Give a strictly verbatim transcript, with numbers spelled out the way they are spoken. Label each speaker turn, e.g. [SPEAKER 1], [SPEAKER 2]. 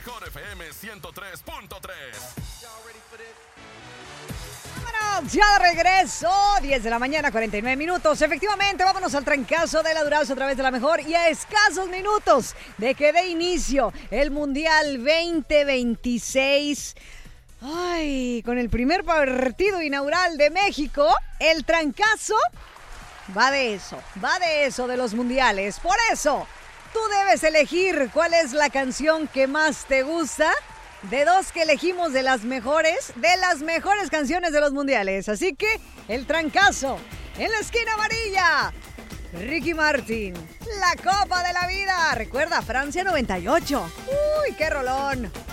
[SPEAKER 1] mejor F M ciento tres punto tres.
[SPEAKER 2] Vámonos, ya de regreso, diez de la mañana, cuarenta y nueve minutos. Efectivamente, vámonos al trancazo de la Durazo a través de la mejor y a escasos minutos de que dé inicio el Mundial veinte veintiséis. Ay, con el primer partido inaugural de México, el trancazo va de eso, va de eso de los mundiales. Por eso, tú debes elegir cuál es la canción que más te gusta de dos que elegimos de las mejores, de las mejores canciones de los mundiales. Así que, el trancazo en la esquina amarilla. Ricky Martin, la Copa de la Vida. Recuerda, Francia noventa y ocho. Uy, qué rolón.